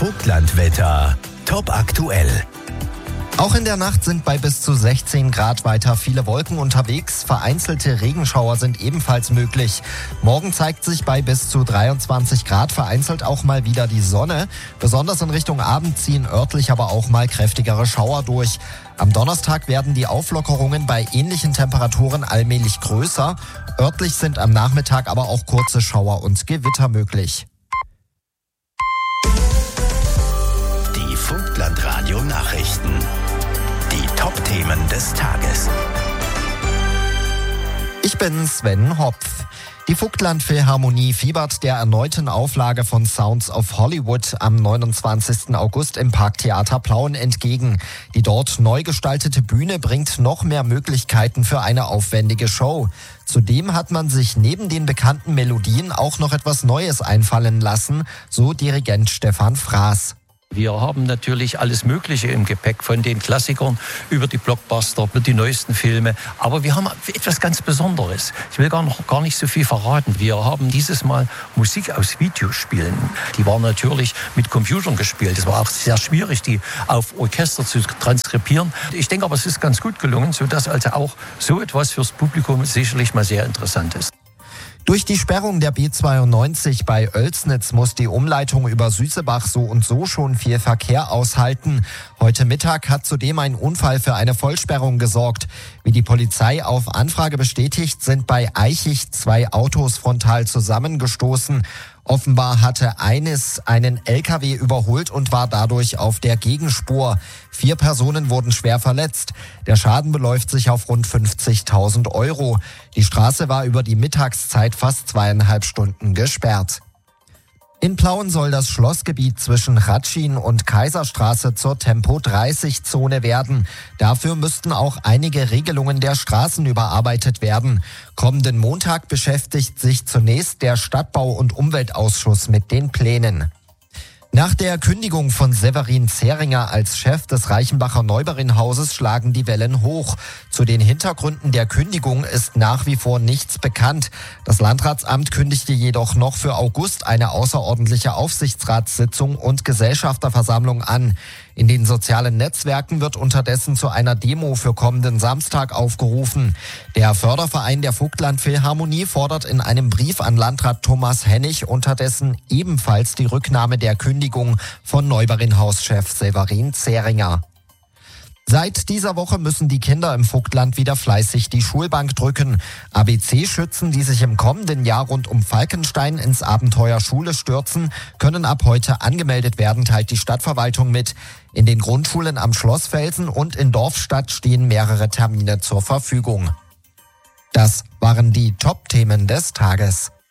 Vogtlandwetter. Top aktuell. Auch in der Nacht sind bei bis zu 16 Grad weiter viele Wolken unterwegs. Vereinzelte Regenschauer sind ebenfalls möglich. Morgen zeigt sich bei bis zu 23 Grad vereinzelt auch mal wieder die Sonne. Besonders in Richtung Abend ziehen örtlich aber auch mal kräftigere Schauer durch. Am Donnerstag werden die Auflockerungen bei ähnlichen Temperaturen allmählich größer. Örtlich sind am Nachmittag aber auch kurze Schauer und Gewitter möglich. Die Vogtlandradio-Nachrichten. Die Top-Themen des Tages. Ich bin Sven Hopf. Die Vogtland-Philharmonie fiebert der erneuten Auflage von Sounds of Hollywood am 29. August im Parktheater Plauen entgegen. Die dort neu gestaltete Bühne bringt noch mehr Möglichkeiten für eine aufwendige Show. Zudem hat man sich neben den bekannten Melodien auch noch etwas Neues einfallen lassen, so Dirigent Stefan Fraß. Wir haben natürlich alles Mögliche im Gepäck, von den Klassikern über die Blockbuster, über die neuesten Filme. Aber wir haben etwas ganz Besonderes. Ich will gar nicht so viel verraten. Wir haben dieses Mal Musik aus Videospielen. Die waren natürlich mit Computern gespielt. Es war auch sehr schwierig, die auf Orchester zu transkribieren. Ich denke aber, es ist ganz gut gelungen, sodass also auch so etwas fürs Publikum sicherlich mal sehr interessant ist. Durch die Sperrung der B92 bei Oelsnitz muss die Umleitung über Süßebach so und so schon viel Verkehr aushalten. Heute Mittag hat zudem ein Unfall für eine Vollsperrung gesorgt. Wie die Polizei auf Anfrage bestätigt, sind bei Eichig 2 Autos frontal zusammengestoßen. Offenbar hatte eines einen LKW überholt und war dadurch auf der Gegenspur. 4 Personen wurden schwer verletzt. Der Schaden beläuft sich auf rund 50.000 €. Die Straße war über die Mittagszeit fast 2,5 Stunden gesperrt. In Plauen soll das Schlossgebiet zwischen Hradschin und Kaiserstraße zur Tempo-30-Zone werden. Dafür müssten auch einige Regelungen der Straßen überarbeitet werden. Kommenden Montag beschäftigt sich zunächst der Stadtbau- und Umweltausschuss mit den Plänen. Nach der Kündigung von Severin Zeringer als Chef des Reichenbacher Neuberinghauses schlagen die Wellen hoch. Zu den Hintergründen der Kündigung ist nach wie vor nichts bekannt. Das Landratsamt kündigte jedoch noch für August eine außerordentliche Aufsichtsratssitzung und Gesellschafterversammlung an. In den sozialen Netzwerken wird unterdessen zu einer Demo für kommenden Samstag aufgerufen. Der Förderverein der Vogtland-Philharmonie fordert in einem Brief an Landrat Thomas Hennig unterdessen ebenfalls die Rücknahme der Kündigung von Neuberinghauschef Severin Zeringer. Seit dieser Woche müssen die Kinder im Vogtland wieder fleißig die Schulbank drücken. ABC-Schützen, die sich im kommenden Jahr rund um Falkenstein ins Abenteuer Schule stürzen, können ab heute angemeldet werden, teilt die Stadtverwaltung mit. In den Grundschulen am Schlossfelsen und in Dorfstadt stehen mehrere Termine zur Verfügung. Das waren die Top-Themen des Tages.